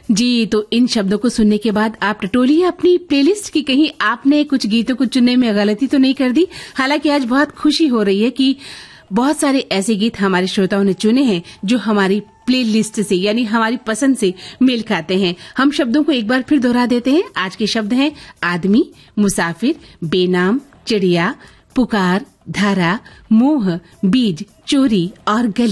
जी, तो इन शब्दों को सुनने के बाद आप टटोलिए अपनी प्लेलिस्ट की, कहीं आपने कुछ गीतों को चुनने में गलती तो नहीं कर दी। हालांकि आज बहुत खुशी हो रही है कि बहुत सारे ऐसे गीत हमारे श्रोताओं ने चुने हैं जो हमारी प्लेलिस्ट से यानी हमारी पसंद से मेल खाते हैं। हम शब्दों को एक बार फिर दोहरा देते हैं। आज के शब्द हैं आदमी, मुसाफिर, बेनाम, चिड़िया, पुकार, धारा, मोह, बीज, चोरी और गली।